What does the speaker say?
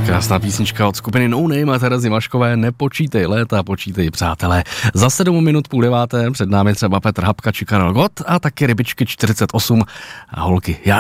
Krásná písnička od skupiny No Name a Terezy Maškové. Nepočítej léta, počítej přátelé. Za 7 minut 8:30 před námi třeba Petr Hapka či Karel Gott a taky Rybičky 48 a holky.